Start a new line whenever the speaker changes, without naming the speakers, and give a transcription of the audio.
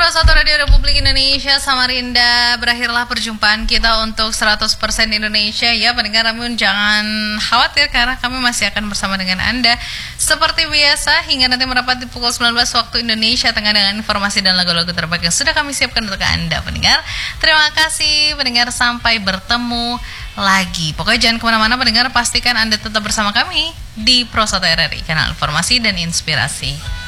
Pro1 Radio Republik Indonesia Samarinda, berakhirlah perjumpaan kita untuk 100% Indonesia ya pendengar, namun jangan khawatir karena kami masih akan bersama dengan Anda seperti biasa hingga nanti merapat di pukul 19 waktu Indonesia Tengah dengan informasi dan lagu-lagu terbaik yang sudah kami siapkan untuk Anda pendengar. Terima kasih pendengar, sampai bertemu lagi. Pokoknya jangan kemana-mana pendengar, pastikan Anda tetap bersama kami di Pro1 RRI, kanal informasi dan inspirasi.